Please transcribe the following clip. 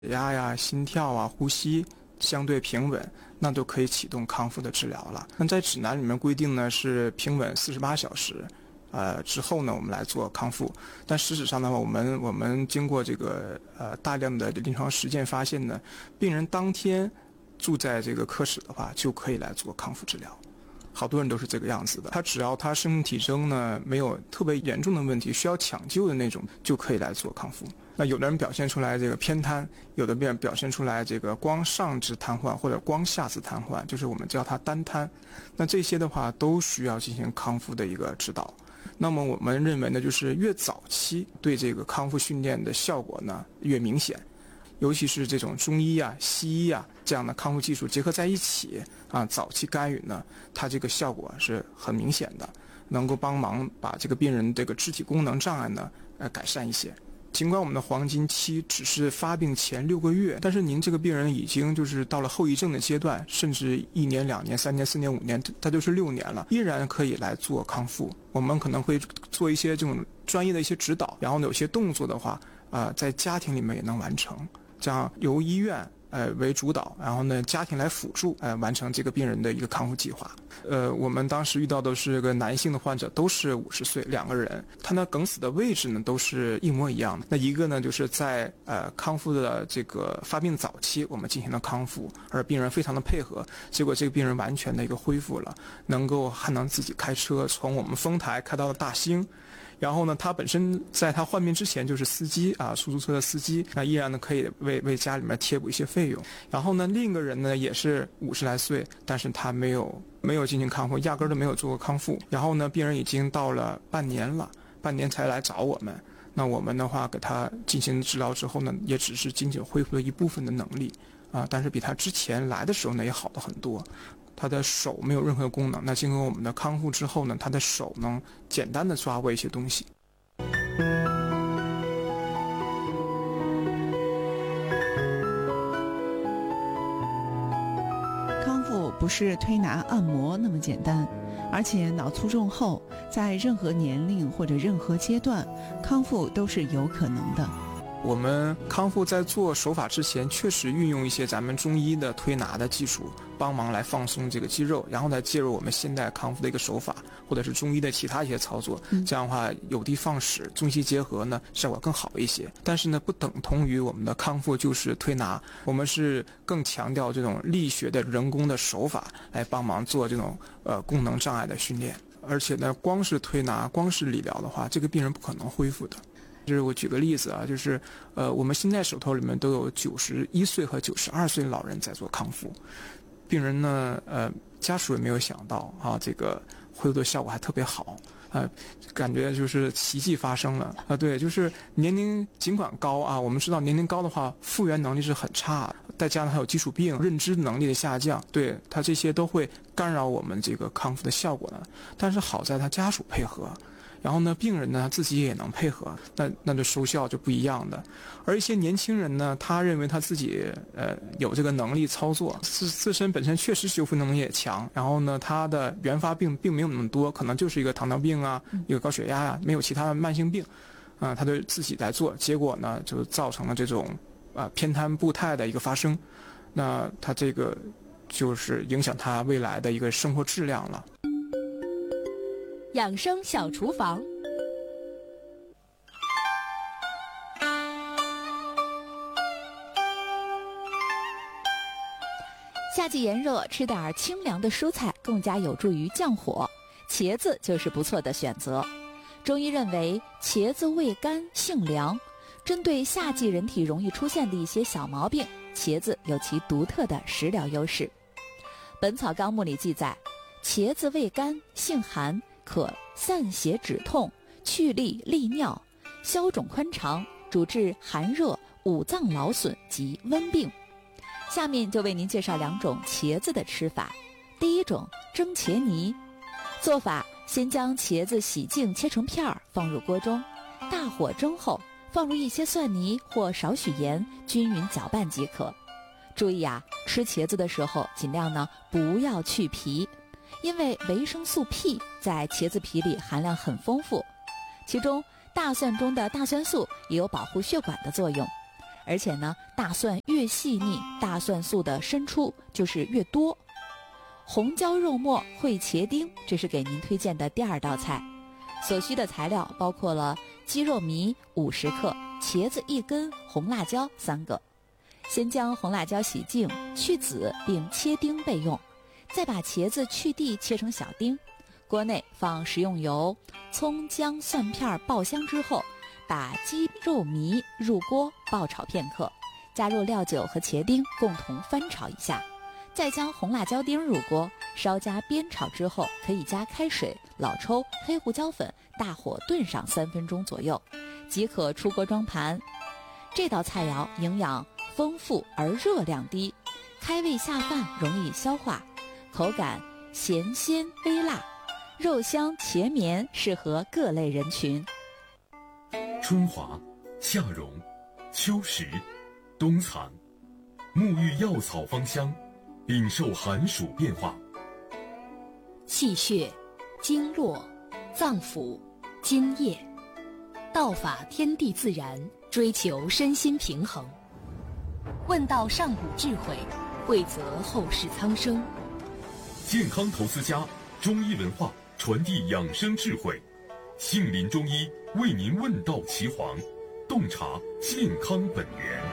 血压呀、心跳啊、呼吸相对平稳，那就可以启动康复的治疗了。那在指南里面规定呢是平稳48小时，之后呢我们来做康复。但事实上呢，我们经过这个大量的临床实践发现呢，病人当天住在这个科室的话，就可以来做康复治疗。好多人都是这个样子的，他只要他生命体征呢没有特别严重的问题，需要抢救的那种，就可以来做康复。那有的人表现出来这个偏瘫，有的人表现出来这个光上肢瘫痪或者光下肢瘫痪，就是我们叫它单瘫。那这些的话都需要进行康复的一个指导。那么我们认为呢，就是越早期对这个康复训练的效果呢越明显。尤其是这种中医啊、西医啊这样的康复技术结合在一起啊，早期干预呢，它这个效果是很明显的，能够帮忙把这个病人这个肢体功能障碍呢改善一些。尽管我们的黄金期只是发病前6个月，但是您这个病人已经就是到了后遗症的阶段，甚至1年、2年、3年、4年、5年，它就是6年了，依然可以来做康复。我们可能会做一些这种专业的一些指导，然后有些动作的话在家庭里面也能完成。这样由医院为主导，然后呢家庭来辅助完成这个病人的一个康复计划。我们当时遇到的是个男性的患者，都是50岁，2个人，他呢梗死的位置呢都是一模一样的。那一个呢就是在康复的这个发病早期我们进行了康复，而病人非常的配合，结果这个病人完全的一个恢复了，还能自己开车，从我们丰台开到了大兴。然后呢，他本身在他患病之前就是司机啊，出租车的司机，那依然呢可以为家里面贴补一些费用。然后呢，另一个人呢也是50来岁，但是他没有进行康复，压根都没有做过康复。然后呢，病人已经到了半年才来找我们。那我们的话给他进行治疗之后呢，也只是仅仅恢复了一部分的能力啊，但是比他之前来的时候呢也好了很多。他的手没有任何功能，那经过我们的康复之后呢，他的手能简单的抓握一些东西。 康复不是推拿按摩那么简单，而且脑卒中后在任何年龄或者任何阶段康复都是有可能的。 我们康复在做手法之前，确实运用一些咱们中医的推拿的技术，帮忙来放松这个肌肉，然后再介入我们现代康复的一个手法，或者是中医的其他一些操作，这样的话有的放矢，中西结合呢，效果更好一些。但是呢，不等同于我们的康复就是推拿，我们是更强调这种力学的人工的手法来帮忙做这种功能障碍的训练。而且呢，光是推拿、光是理疗的话，这个病人不可能恢复的。就是我举个例子啊，就是我们现在手头里面都有91岁和92岁老人在做康复，病人呢家属也没有想到啊，这个恢复的效果还特别好感觉就是奇迹发生了啊。对，就是年龄尽管高啊，我们知道年龄高的话复原能力是很差，再加上还有基础病、认知能力的下降，对他这些都会干扰我们这个康复的效果呢。但是好在他家属配合，然后呢，病人呢自己也能配合，那这收效就不一样的。而一些年轻人呢，他认为他自己有这个能力操作，自身本身确实修复能力也强，然后呢，他的原发病并没有那么多，可能就是一个糖尿病啊，一个高血压啊，没有其他的慢性病他就自己来做，结果呢就造成了这种偏瘫步态的一个发生，那他这个就是影响他未来的一个生活质量了。 养生小厨房。夏季炎热，吃点清凉的蔬菜更加有助于降火，茄子就是不错的选择。中医认为茄子味甘性凉，针对夏季人体容易出现的一些小毛病，茄子有其独特的食疗优势。本草纲目里记载，茄子味甘性寒，可散血止痛，去痢利尿，消肿宽肠，主治寒热、五脏劳损及温病。下面就为您介绍2种茄子的吃法。第一种，蒸茄泥。做法，先将茄子洗净切成片儿，放入锅中，大火蒸后，放入一些蒜泥或少许盐，均匀搅拌即可。注意啊，吃茄子的时候尽量呢不要去皮，因为维生素 P 在茄子皮里含量很丰富，其中大蒜中的大蒜素也有保护血管的作用， 而且呢，大蒜越细腻，大蒜素的渗出就是越多。红椒肉末烩茄丁，这是给您推荐的第2道菜。所需的材料包括了鸡肉糜50克、茄子1根、红辣椒3个。先将红辣椒洗净去籽并切丁备用，再把茄子去蒂切成小丁。锅内放食用油，葱姜蒜片爆香之后，把鸡肉糜入锅爆炒片刻，加入料酒和茄丁共同翻炒一下，再将红辣椒丁入锅稍加煸炒之后，可以加开水、老抽、黑胡椒粉，大火炖上3分钟左右，即可出锅装盘。这道菜肴营养丰富而热量低，开胃下饭，容易消化，口感咸鲜微辣，肉香茄绵，适合各类人群。 春华、夏蓉、秋实、冬藏，沐浴药草芳香，禀受寒暑变化。 气血、经络、脏腑、津液，道法天地自然，追求身心平衡。问道上古智慧，惠泽后世苍生。 健康投资家，中医文化传递养生智慧，杏林中医为您问道岐黄，洞察健康本源。